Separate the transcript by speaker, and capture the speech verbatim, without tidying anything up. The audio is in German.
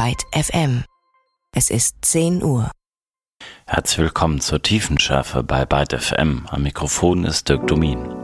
Speaker 1: Byte F M. Es ist zehn Uhr.
Speaker 2: Herzlich willkommen zur Tiefenschärfe bei Byte F M. Am Mikrofon ist Dirk Domin.